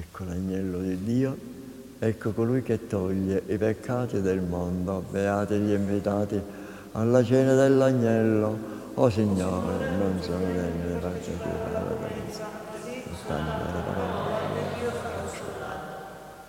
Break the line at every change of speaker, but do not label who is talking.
Ecco l'agnello di Dio, ecco colui che toglie i peccati del mondo. Beati gli invitati alla cena dell'agnello. O Signore, non sono degno di farti entrare